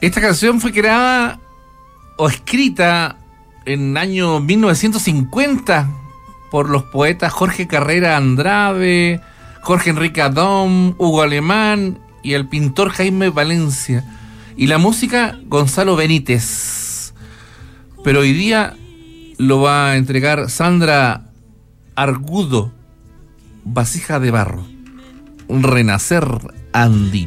Esta canción fue creada o escrita en el año 1950 por los poetas Jorge Carrera Andrade, Jorge Enrique Adón, Hugo Alemán y el pintor Jaime Valencia. Y la música, Gonzalo Benítez. Pero hoy día lo va a entregar Sandra Argudo, Vasija de Barro, un renacer andino.